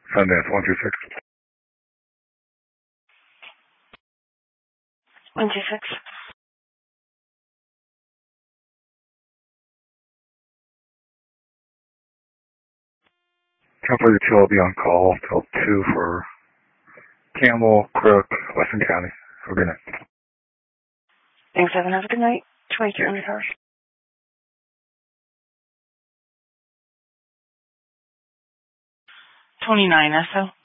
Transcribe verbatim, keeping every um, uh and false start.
Sundance one two six. one two six. ten forty-two, I'll be on call till two for Campbell, Crook, Weston County. Have a good night. Thanks, Evan. Have a good night. twenty-three hundred hours. twenty-nine S O.